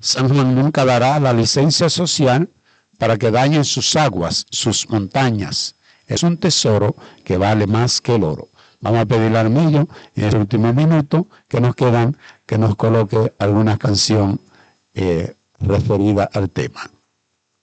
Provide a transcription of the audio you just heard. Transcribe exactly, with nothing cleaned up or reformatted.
San Juan nunca dará la licencia social para que dañen sus aguas, sus montañas. Es un tesoro que vale más que el oro. Vamos a pedirle a Armillo en este último minuto que nos quedan, que nos coloque alguna canción eh, referida al tema.